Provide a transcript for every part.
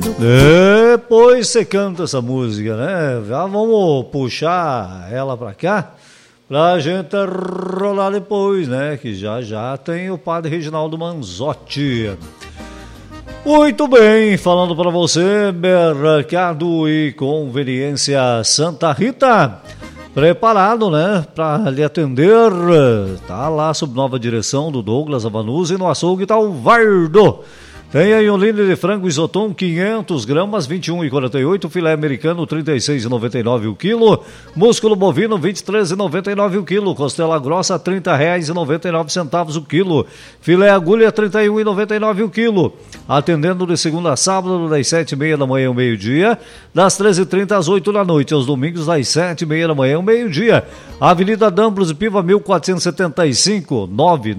Depois você canta essa música, né? Já vamos puxar ela pra cá pra gente rolar depois, né? Que já tem o padre Reginaldo Manzotti. Muito bem, falando para você, Mercado e Conveniência Santa Rita, preparado, né, para lhe atender, tá lá sob nova direção do Douglas Avanuzzi, no açougue tá o Vardo. Tem aí um líder de frango Isotom 500 gramas, 21,48, filé americano 36,99 o quilo, músculo bovino 23,99 o quilo, costela grossa R$30,99 o quilo, filé agulha 31,99 o quilo, atendendo de segunda a sábado das 7h30 da manhã ao meio-dia, das 13h30 às 8 da noite, aos domingos das 7h30 da manhã ao meio-dia. Avenida D'Ambros e Piva 1475,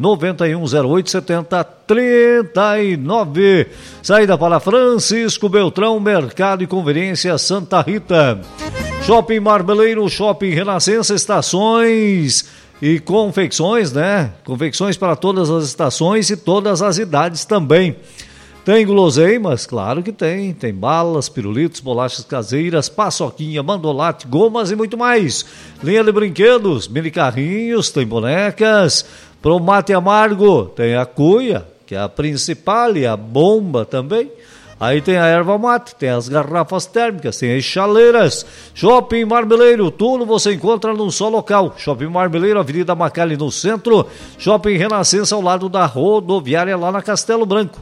991087039. Saída para Francisco Beltrão, Mercado e Conveniência Santa Rita. Shopping Marmeleiro, Shopping Renascença, estações e confecções, né? Confecções para todas as estações e todas as idades também. Tem guloseimas? Claro que tem. Tem balas, pirulitos, bolachas caseiras, paçoquinha, mandolate, gomas e muito mais. Linha de brinquedos, mini carrinhos, tem bonecas. Pro mate amargo, tem a cuia, que é a principal, e a bomba também. Aí tem a erva mate, tem as garrafas térmicas, tem as chaleiras. Shopping Marmeleiro, tudo você encontra num só local. Shopping Marmeleiro, Avenida Macalli no centro. Shopping Renascença ao lado da rodoviária lá na Castelo Branco.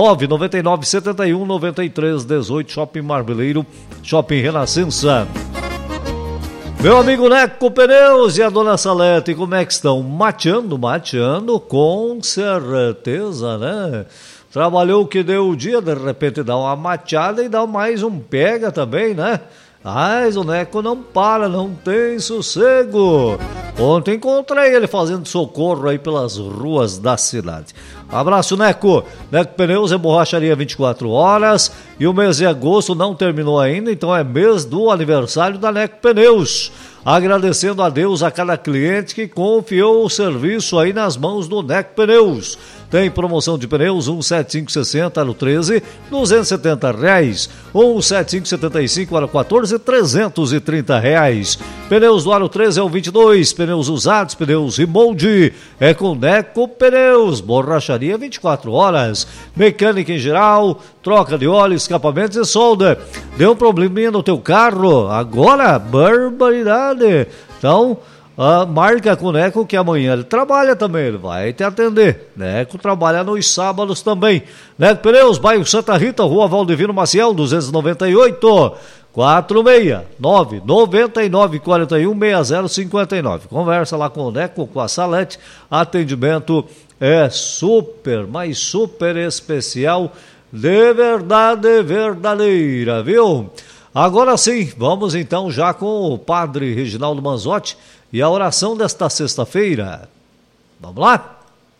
999-71-9318, Shopping Marmeleiro, Shopping Renascença. Meu amigo Neco Pneus e a dona Salete, como é que estão? Mateando, com certeza, né? Trabalhou o que deu o dia, de repente dá uma mateada e dá mais um pega também, né? Mas o Neco não para, não tem sossego. Ontem encontrei ele fazendo socorro aí pelas ruas da cidade. Abraço, Neco. Neco Pneus é borracharia 24 horas e o mês de agosto não terminou ainda, então é mês do aniversário da Neco Pneus. Agradecendo a Deus a cada cliente que confiou o serviço aí nas mãos do Neco Pneus. Tem promoção de pneus 17560 no 13, R$270. 17575 era 14, R$330. Pneus do aro 13 é o 22. Pneus usados, pneus remold. É com Neco Pneus. Borracharia 24 horas. Mecânica em geral, troca de óleo, escapamentos e solda. Deu um probleminha no teu carro? Agora, barbaridade. Então, marca com o Neco que amanhã ele trabalha também, ele vai te atender. Neco trabalha nos sábados também. Neco Pneus, bairro Santa Rita, Rua Valdivino Maciel, 298, 469-9941-6059. Conversa lá com o Neco, com a Salete. Atendimento é super, mas super especial, de verdade verdadeira, viu? Agora sim, vamos então já com o padre Reginaldo Manzotti e a oração desta sexta-feira. Vamos lá?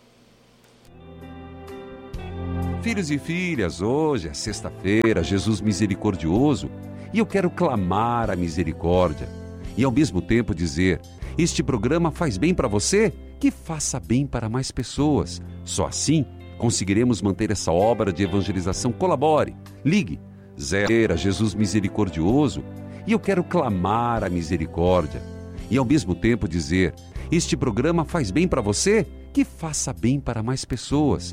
Filhos e filhas, hoje é sexta-feira, Jesus misericordioso, e eu quero clamar a misericórdia e ao mesmo tempo dizer: este programa faz bem para você, que faça bem para mais pessoas. Só assim conseguiremos manter essa obra de evangelização. Colabore, ligue 0 Jesus misericordioso, e eu quero clamar a misericórdia e ao mesmo tempo dizer: este programa faz bem para você, que faça bem para mais pessoas.